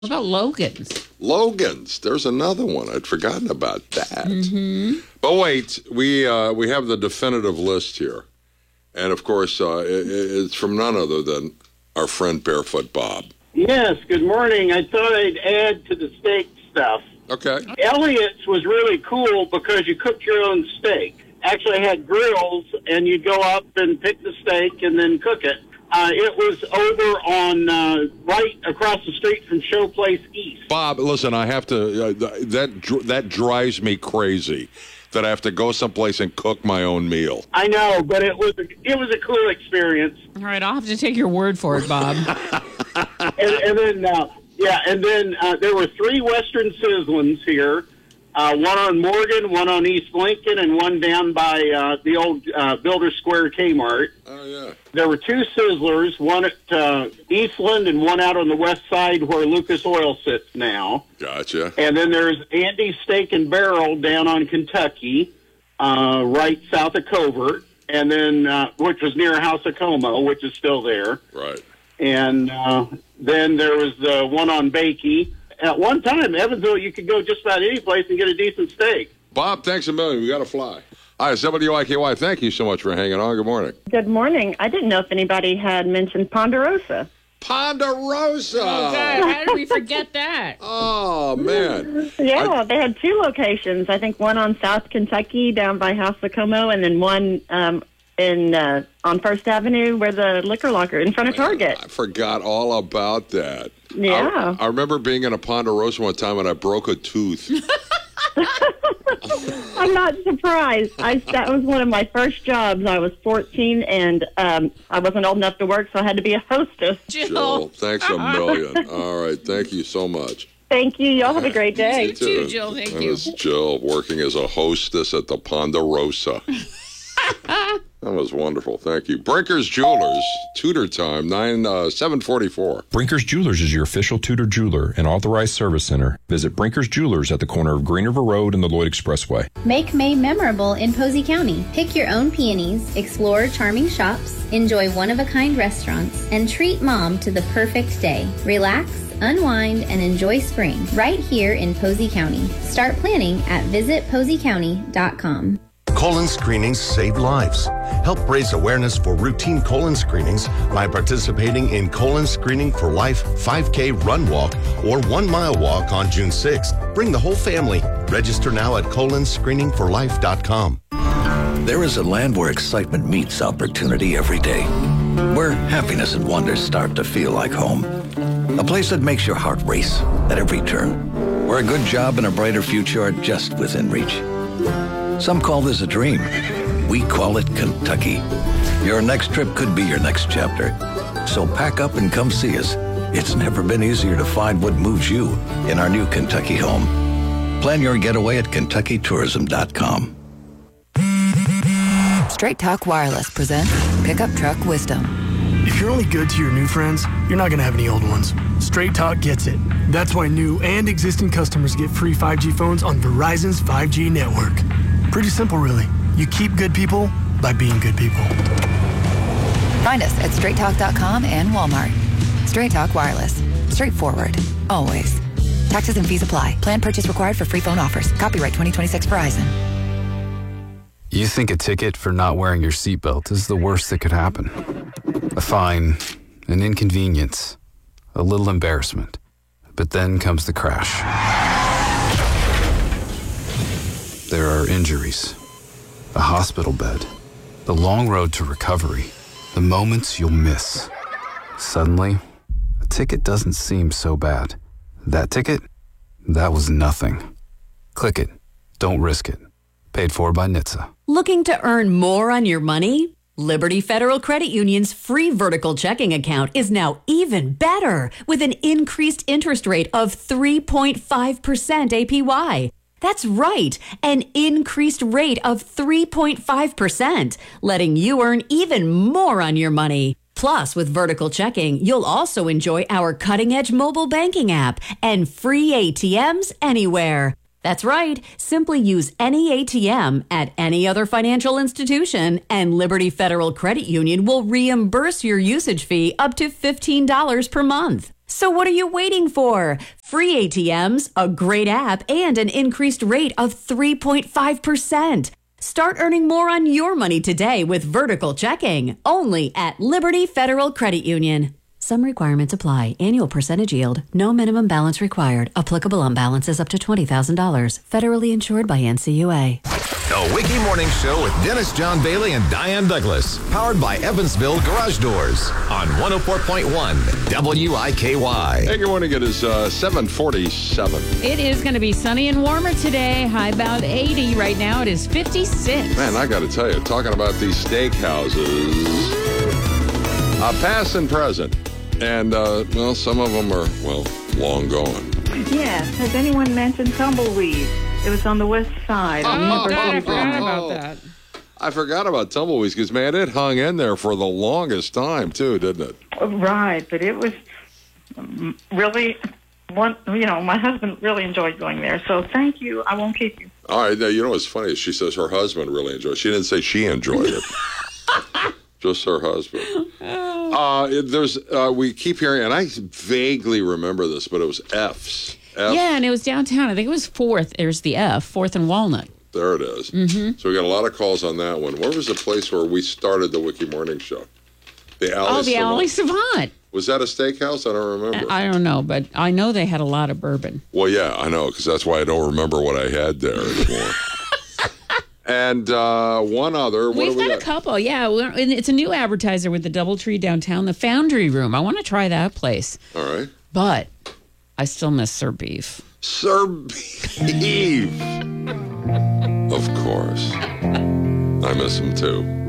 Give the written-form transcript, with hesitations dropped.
What about Logan's? Logan's. There's another one. I'd forgotten about that. Mm-hmm. But wait, we have the definitive list here. And, of course, it's from none other than our friend Barefoot Bob. Yes, good morning. I thought I'd add to the steak stuff. Okay. Elliott's was really cool because you cooked your own steak. Actually had grills, and you'd go up and pick the steak and then cook it. It was over on right across the street from Showplace East. Bob, listen, I have to. That drives me crazy that I have to go someplace and cook my own meal. I know, but it was a cool experience. All right, I'll have to take your word for it, Bob. and then there were 3 Western Sizzlins here. One on Morgan, one on East Lincoln, and one down by the old Builder Square Kmart. Oh, yeah. There were 2 Sizzlers, one at Eastland and one out on the west side where Lucas Oil sits now. Gotcha. And then there's Andy's Steak and Barrel down on Kentucky, right south of Covert, and then which was near House of Como, which is still there. Right. And then there was the one on Bakey. At one time, Evansville, you could go just about any place and get a decent steak. Bob, thanks a million. We got to fly. Hi, WIKY. Thank you so much for hanging on. Good morning. Good morning. I didn't know if anybody had mentioned Ponderosa. Ponderosa! Oh, God, how did we forget that? Oh, man. Yeah, they had 2 locations. I think one on South Kentucky down by House of Como, and then one on First Avenue where the liquor locker in front of Target. I forgot all about that. Yeah. I remember being in a Ponderosa one time and I broke a tooth. I'm not surprised. That was one of my first jobs. I was 14, and I wasn't old enough to work, so I had to be a hostess. Jill, thanks a million. All right, thank you so much. Thank you. Y'all have a great day. You too, Jill. Thank you. That was Jill working as a hostess at the Ponderosa. That was wonderful. Thank you. Brinker's Jewelers, Tudor time, 7:44. Brinker's Jewelers is your official Tudor jeweler and authorized service center. Visit Brinker's Jewelers at the corner of Green River Road and the Lloyd Expressway. Make May memorable in Posey County. Pick your own peonies, explore charming shops, enjoy one-of-a-kind restaurants, and treat Mom to the perfect day. Relax, unwind, and enjoy spring right here in Posey County. Start planning at visitposeycounty.com. Colon screenings save lives. Help raise awareness for routine colon screenings by participating in Colon Screening for Life 5K Run Walk or 1 mile walk on June 6th. Bring the whole family. Register now at colonscreeningforlife.com. There is a land where excitement meets opportunity every day, where happiness and wonder start to feel like home. A place that makes your heart race at every turn, where a good job and a brighter future are just within reach. Some call this a dream. We call it Kentucky. Your next trip could be your next chapter. So pack up and come see us. It's never been easier to find what moves you in our new Kentucky home. Plan your getaway at KentuckyTourism.com. Straight Talk Wireless presents Pickup Truck Wisdom. If you're only good to your new friends, you're not going to have any old ones. Straight Talk gets it. That's why new and existing customers get free 5G phones on Verizon's 5G network. Pretty simple, really. You keep good people by being good people. Find us at straighttalk.com and Walmart. Straight Talk Wireless. Straightforward. Always. Taxes and fees apply. Plan purchase required for free phone offers. Copyright 2026 Verizon. You think a ticket for not wearing your seatbelt is the worst that could happen. A fine, an inconvenience, a little embarrassment. But then comes the crash. There are injuries, a hospital bed, the long road to recovery, the moments you'll miss. Suddenly, a ticket doesn't seem so bad. That ticket? That was nothing. Click it. Don't risk it. Paid for by NHTSA. Looking to earn more on your money? Liberty Federal Credit Union's free vertical checking account is now even better with an increased interest rate of 3.5% APY. That's right, an increased rate of 3.5%, letting you earn even more on your money. Plus, with vertical checking, you'll also enjoy our cutting-edge mobile banking app and free ATMs anywhere. That's right. Simply use any ATM at any other financial institution, and Liberty Federal Credit Union will reimburse your usage fee up to $15 per month. So what are you waiting for? Free ATMs, a great app, and an increased rate of 3.5%. Start earning more on your money today with Vertical Checking, only at Liberty Federal Credit Union. Some requirements apply. Annual percentage yield. No minimum balance required. Applicable on balances up to $20,000. Federally insured by NCUA. The Wiki Morning Show with Dennis John Bailey and Diane Douglas. Powered by Evansville Garage Doors on 104.1 WIKY. Hey, good morning. It is 7:47. It is going to be sunny and warmer today. High about 80 right now. It is 56. Man, I got to tell you, talking about these steakhouses, past and present. And, well, some of them are, well, long gone. Yes. Has anyone mentioned Tumbleweed? It was on the west side. Oh, God, I forgot about that. I forgot about Tumbleweeds because, man, it hung in there for the longest time, too, didn't it? Right, but it was really, my husband really enjoyed going there. So thank you. I won't keep you. All right. Now, you know what's funny is she says her husband really enjoyed it. She didn't say she enjoyed it. Just her husband. We keep hearing, and I vaguely remember this, but it was F's. Yeah, and it was downtown. I think it was 4th. There's the F, 4th and Walnut. There it is. Mm-hmm. So we got a lot of calls on that one. Where was the place where we started the Wiki Morning Show? The Alley Savant. Was that a steakhouse? I don't remember. I don't know, but I know they had a lot of bourbon. Well, yeah, I know, because that's why I don't remember what I had there anymore. And one other. We've got a couple, yeah. It's a new advertiser with the DoubleTree downtown, the Foundry Room. I want to try that place. All right. But I still miss Sir Beef. Sir Beef! Of course. I miss him, too.